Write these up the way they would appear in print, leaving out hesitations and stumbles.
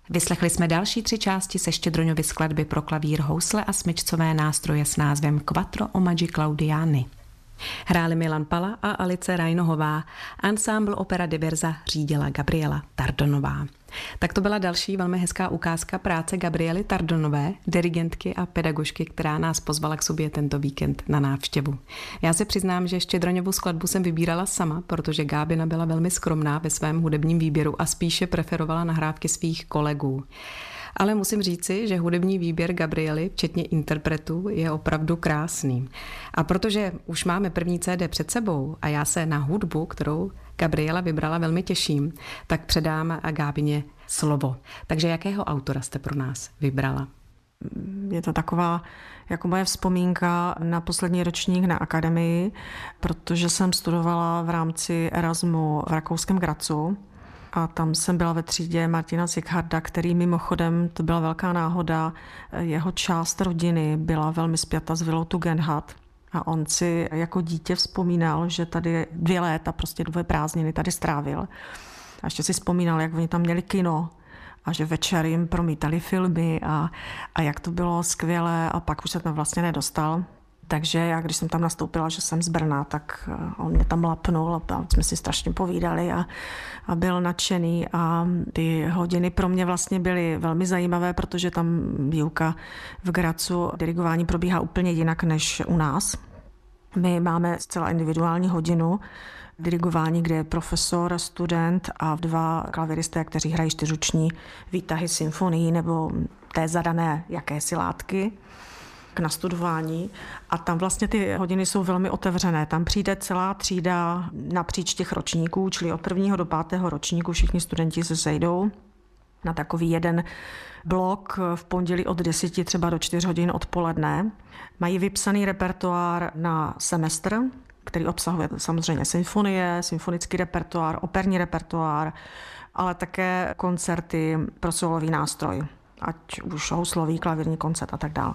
Vyslechli jsme další 3 části se Štědroňovy skladby pro klavír, housle a smyčcové nástroje s názvem Quattro omaggi Claudiani. Hráli Milan Pala a Alice Rajnohová. Ansámbl Opera Diversa řídila Gabriela Tardonová. Tak to byla další velmi hezká ukázka práce Gabriely Tardonové, dirigentky a pedagožky, která nás pozvala k sobě tento víkend na návštěvu. Já se přiznám, že Štědroňovu skladbu jsem vybírala sama, protože Gábina byla velmi skromná ve svém hudebním výběru a spíše preferovala nahrávky svých kolegů. Ale musím říci, že hudební výběr Gabriely, včetně interpretů, je opravdu krásný. A protože už máme první CD před sebou a já se na hudbu, kterou Gabriela vybrala, velmi těším, tak předám Gábině slovo. Takže jakého autora jste pro nás vybrala? Je to taková jako moje vzpomínka na poslední ročník na akademii, protože jsem studovala v rámci Erasmu v rakouském Grazu. A tam jsem byla ve třídě Martina Sickharda, který mimochodem, to byla velká náhoda, jeho část rodiny byla velmi spjata s vilou Tugendhat. A on si jako dítě vzpomínal, že tady 2 léta, prostě 2 prázdniny tady strávil. A ještě si vzpomínal, jak oni tam měli kino a že večer jim promítali filmy a jak to bylo skvělé a pak už se tam vlastně nedostal. Takže já, když jsem tam nastoupila, že jsem z Brna, tak on mě tam lapnul a jsme si strašně povídali a byl nadšený a ty hodiny pro mě vlastně byly velmi zajímavé, protože tam výuka v Grazu, dirigování probíhá úplně jinak než u nás. My máme zcela individuální hodinu dirigování, kde je profesor, student a 2 klaviristé, kteří hrají 4ruční výtahy symfonií nebo té zadané jakési látky k nastudování a tam vlastně ty hodiny jsou velmi otevřené. Tam přijde celá třída napříč těch ročníků, čili od 1. do 5. ročníku všichni studenti se sejdou na takový jeden blok v pondělí od 10 třeba do 4 hodin odpoledne. Mají vypsaný repertoár na semestr, který obsahuje samozřejmě symfonie, symfonický repertoár, operní repertoár, ale také koncerty pro solový nástroj, ať už houslový, klavírní koncert a tak dále.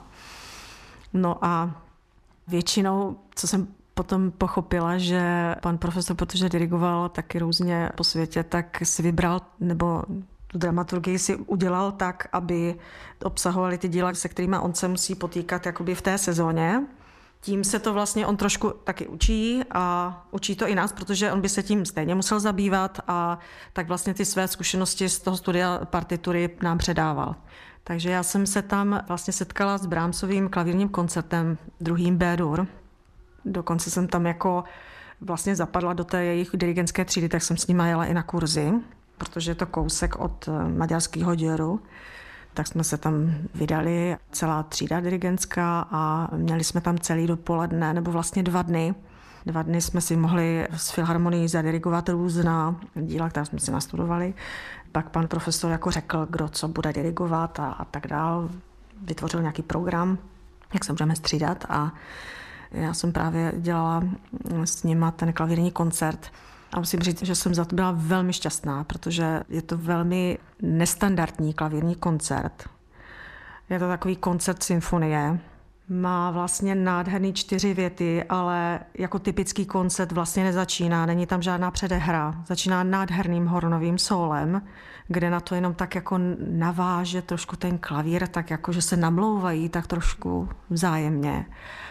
No a většinou, co jsem potom pochopila, že pan profesor, protože dirigoval taky různě po světě, tak si vybral, nebo tu dramaturgii si udělal tak, aby obsahovaly ty díla, se kterými on se musí potýkat jakoby v té sezóně. Tím se to vlastně on trošku taky učí a učí to i nás, protože on by se tím stejně musel zabývat a tak vlastně ty své zkušenosti z toho studia partitury nám předával. Takže já jsem se tam vlastně setkala s Brahmsovým klavírním koncertem 2. B-dur. Dokonce jsem tam jako vlastně zapadla do té jejich dirigentské třídy, tak jsem s nima jela i na kurzy, protože je to kousek od maďarského děru. Tak jsme se tam vydali, celá třída dirigentská a měli jsme tam celý dopoledne, nebo vlastně 2 dny. 2 dny jsme si mohli s filharmonií zadirigovat různá díla, která jsme si nastudovali. Pak pan profesor jako řekl, kdo co bude dirigovat a tak dál. Vytvořil nějaký program, jak se budeme střídat a já jsem právě dělala s nima ten klavírní koncert. A musím říct, že jsem za to byla velmi šťastná, protože je to velmi nestandardní klavírní koncert. Je to takový koncert symfonie. Má vlastně nádherný 4 věty, ale jako typický koncert vlastně nezačíná, není tam žádná předehra. Začíná nádherným hornovým sólem, kde na to jenom tak jako naváže trošku ten klavír, tak jako, že se namlouvají tak trošku vzájemně.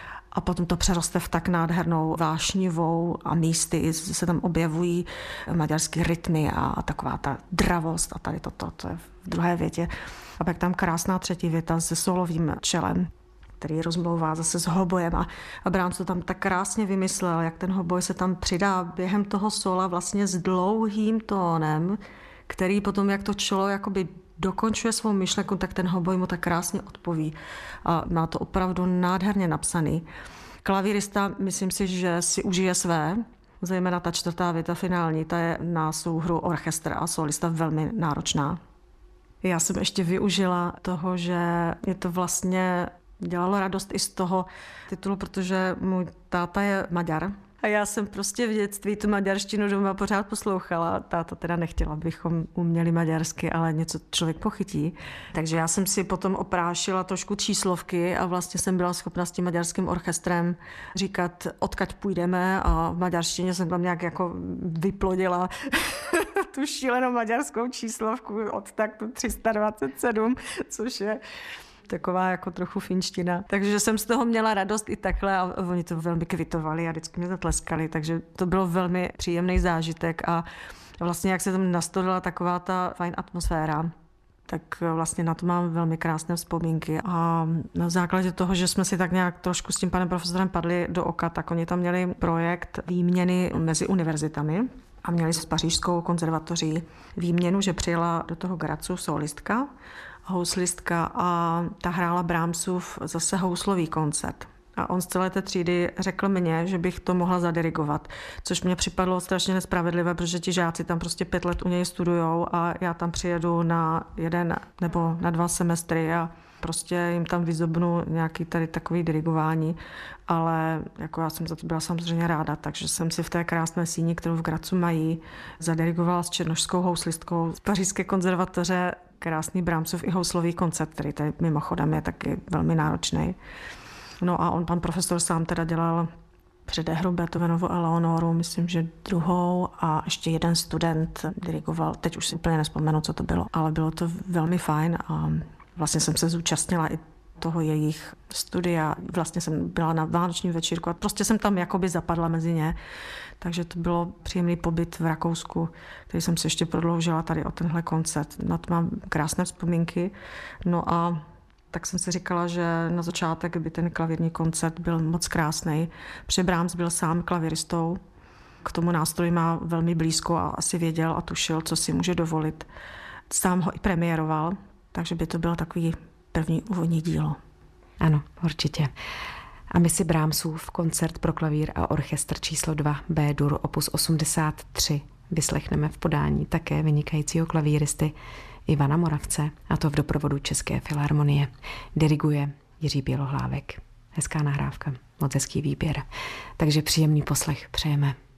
A potom to přeroste v tak nádhernou vášnivou a místy se tam objevují maďarský rytmy a taková ta dravost a tady to je v 2. větě. A pak tam krásná 3. věta se solovým čelem, který rozmlouvá zase s hobojem a Brahms to tam tak krásně vymyslel, jak ten hoboj se tam přidá během toho sola vlastně s dlouhým tónem, který potom, jak to čelo jakoby dokončuje svou myšlenku, tak ten hoboj mu tak krásně odpoví. A má to opravdu nádherně napsaný. Klavírista, myslím si, že si užije své, zejména ta 4. věta finální, ta je na souhru orchestr a solista velmi náročná. Já jsem ještě využila toho, že je to vlastně dělalo radost i z toho titulu, protože můj táta je Maďar. A já jsem prostě v dětství tu maďarštinu doma pořád poslouchala. Táta teda nechtěla, abychom uměli maďarsky, ale něco člověk pochytí. Takže já jsem si potom oprášila trošku číslovky a vlastně jsem byla schopna s tím maďarským orchestrem říkat, odkud půjdeme a v maďarštině jsem tam nějak jako vyplodila tu šílenou maďarskou číslovku od taktu 327, což je taková jako trochu finština. Takže jsem z toho měla radost i takhle a oni to velmi kvitovali a vždycky mě zatleskali, takže to bylo velmi příjemný zážitek a vlastně jak se tam nastolila taková ta fajn atmosféra, tak vlastně na to mám velmi krásné vzpomínky a na základě toho, že jsme si tak nějak trošku s tím panem profesorem padli do oka, tak oni tam měli projekt výměny mezi univerzitami a měli s Pařížskou konzervatoří výměnu, že přijela do toho Grazu solistka, houslistka a ta hrála Brahmsův zase houslový koncert. A on z celé té třídy řekl mně, že bych to mohla zadirigovat, což mě připadlo strašně nespravedlivé, protože ti žáci tam prostě 5 let u něj studujou a já tam přijedu na 1 nebo na 2 semestry a prostě jim tam vyzobnu nějaký tady takový dirigování, ale jako já jsem za to byla samozřejmě ráda, takže jsem si v té krásné síni, kterou v Grazu mají, zadirigovala s černošskou houslistkou z Pařížské konzervatoře krásný Brahmsův i houslový koncert, který tady mimochodem je taky velmi náročný. No a pan profesor sám teda dělal předehru Beethovenovu Eleonoru, myslím, že 2. a ještě jeden student dirigoval, teď už si úplně nespomenu, co to bylo, ale bylo to velmi fajn a vlastně jsem se zúčastnila i toho jejich studia. Vlastně jsem byla na vánočním večírku a prostě jsem tam jakoby zapadla mezi ně. Takže to bylo příjemný pobyt v Rakousku, který jsem se ještě prodloužila tady o tenhle koncert. Na to mám krásné vzpomínky. No a tak jsem si říkala, že na začátek by ten klavírní koncert byl moc krásný. Protože Brahms byl sám klavíristou, k tomu nástroji má velmi blízko a asi věděl a tušil, co si může dovolit. Sám ho i premiéroval, takže by to byl takový první úvodní dílo. Ano, určitě. A my si Brahmsův koncert pro klavír a orchestr číslo 2 B-dur opus 83 vyslechneme v podání také vynikajícího klavíristy Ivana Moravce, a to v doprovodu České filharmonie. Diriguje Jiří Bělohlávek. Hezká nahrávka, moc hezký výběr. Takže příjemný poslech přejeme.